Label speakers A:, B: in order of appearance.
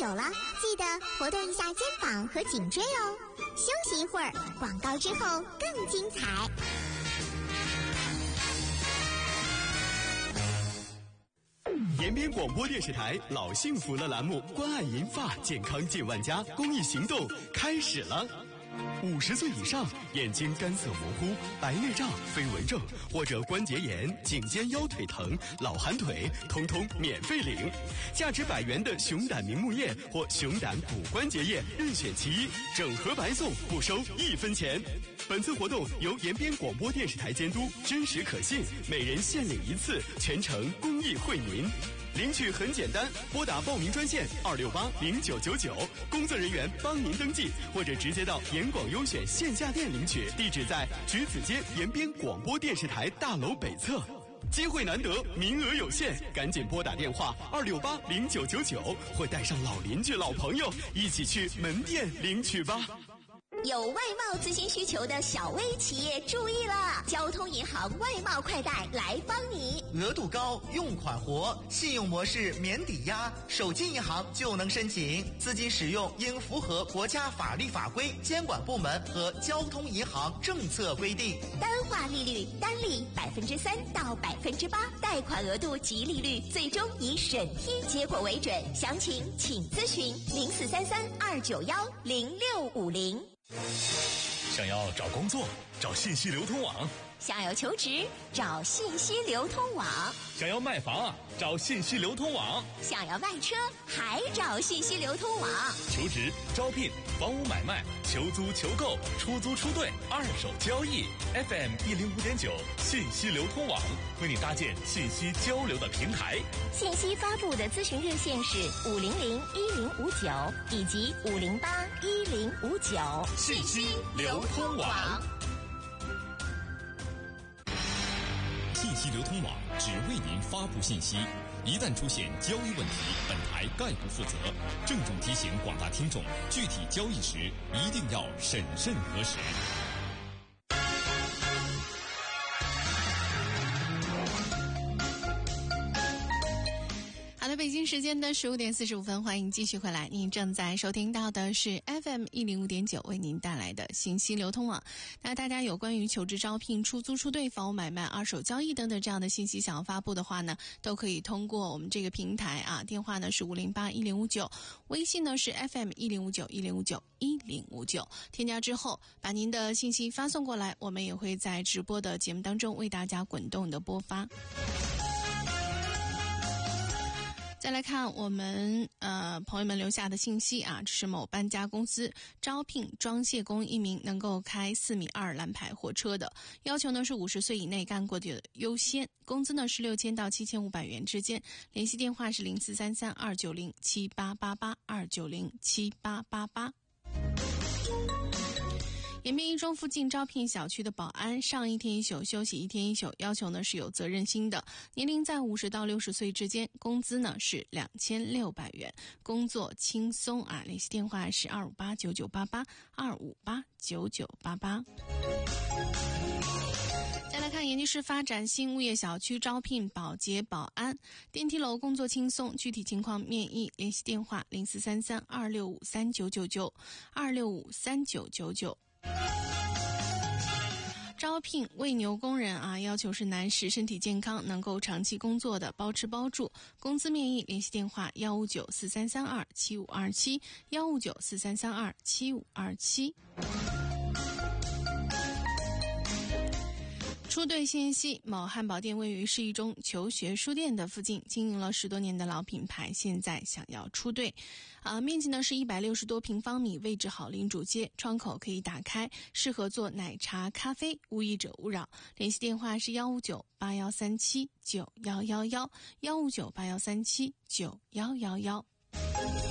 A: 手了，记得活动一下肩膀和颈椎哦。休息一会儿，广告之后更精彩。
B: 延边广播电视台老幸福了栏目关爱银发健康近万家公益行动开始了。50岁以上眼睛干涩模糊、白内障、飞蚊症或者关节炎、颈肩腰腿疼、老寒腿，通通免费领。价值100元的熊胆明目液或熊胆骨关节液任选其一，整盒白送，不收1分钱。本次活动由延边广播电视台监督，真实可信，每人限领1次，全程公益惠民。领取很简单，拨打报名专线2680999，工作人员帮您登记，或者直接到延广优选线下店领取，地址在橘子街延边广播电视台大楼北侧。机会难得，名额有限，赶紧拨打电话2680999，或带上老邻居、老朋友一起去门店领取吧。
A: 有外贸咨询需求的小微企业注意了，交通银行外贸快贷来帮你。
C: 额度高，用款活，信用模式免抵押，手机银行就能申请。资金使用应符合国家法律法规、监管部门和交通银行政策规定。
A: 单化利率单利3%到8%，贷款额度及利率最终以审批结果为准。详情请咨询043329105650。
D: 想要找工作，找信息流通网；
A: 想要求职，找信息流通网；
D: 想要卖房，找信息流通网；
A: 想要卖车，还找信息流通网。
D: 求职、招聘、房屋买卖、求租、求购、出租、出兑、二手交易 ，FM 105.9信息流通网为你搭建信息交流的平台。
A: 信息发布的咨询热线是5001059以及5081059。
D: 信息流通网。信息流通网只为您发布信息，一旦出现交易问题，本台概不负责。郑重提醒广大听众，具体交易时一定要审慎核实。
E: 好的，北京时间的15点45分，欢迎继续回来。您正在收听到的是 FM 105.9为您带来的信息流通网。那大家有关于求职、招聘、出租、出兑、房屋买卖、二手交易等等这样的信息想要发布的话呢，都可以通过我们这个平台啊，电话呢是5081059，微信呢是 FM 10591591059，添加之后把您的信息发送过来，我们也会在直播的节目当中为大家滚动的播发。再来看我们朋友们留下的信息啊，这是某搬家公司招聘装卸工1名，能够开4.2米蓝牌货车的，要求呢是50岁以内干过的优先，工资呢是6000到7500元之间，联系电话是0433290788 延边一中附近招聘小区的保安，上1天1宿，休息1天1宿，要求呢是有责任心的，年龄在50到60岁之间，工资呢是2600元，工作轻松啊，联系电话是2589988 2589988。再来看延吉市发展新物业小区招聘保洁保安，电梯楼工作轻松，具体情况面议，联系电话0433265399 2653999。招聘喂牛工人啊，要求是男士，身体健康，能够长期工作的，包吃包住，工资面议，联系电话15943327527 15943327527。出兑信息，某汉堡店位于市一中求学书店的附近，经营了10多年的老品牌，现在想要出兑。面积呢是160多平方米，位置好临主街，窗口可以打开，适合做奶茶、咖啡，无益者勿扰。联系电话是15981379111 15981379111。